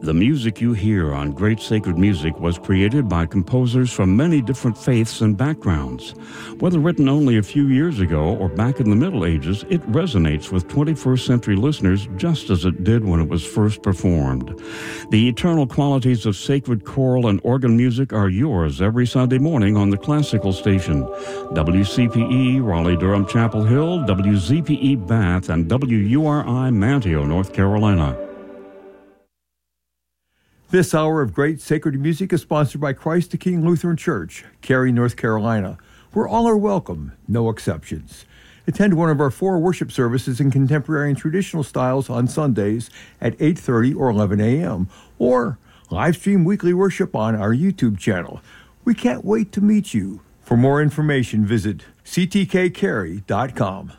The music you hear on Great Sacred Music was created by composers from many different faiths and backgrounds. Whether written only a few years ago or back in the Middle Ages, it resonates with 21st century listeners just as it did when it was first performed. The eternal qualities of sacred choral and organ music are yours every Sunday morning on the Classical Station. WCPE, Raleigh-Durham Chapel Hill, WZPE Bath, and WURI Manteo, North Carolina. This hour of Great Sacred Music is sponsored by Christ the King Lutheran Church, Cary, North Carolina, where all are welcome, no exceptions. Attend one of our 4 worship services in contemporary and traditional styles on Sundays at 8:30 or 11 a.m., or live stream weekly worship on our YouTube channel. We can't wait to meet you. For more information, visit ctkcary.com.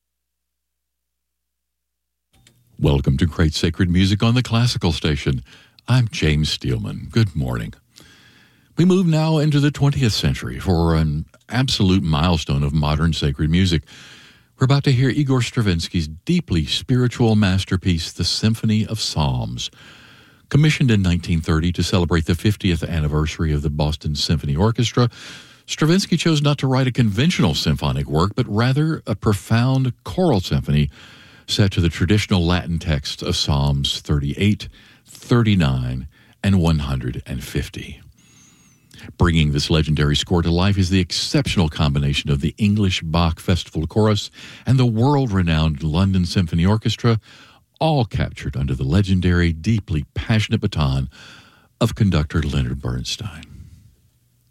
Welcome to Great Sacred Music on the Classical Station. I'm James Steelman. Good morning. We move now into the 20th century for an absolute milestone of modern sacred music. We're about to hear Igor Stravinsky's deeply spiritual masterpiece, The Symphony of Psalms. Commissioned in 1930 to celebrate the 50th anniversary of the Boston Symphony Orchestra, Stravinsky chose not to write a conventional symphonic work, but rather a profound choral symphony set to the traditional Latin text of Psalms 38, 39, and 150. Bringing this legendary score to life is the exceptional combination of the English Bach Festival Chorus and the world-renowned London Symphony Orchestra, all captured under the legendary, deeply passionate baton of conductor Leonard Bernstein.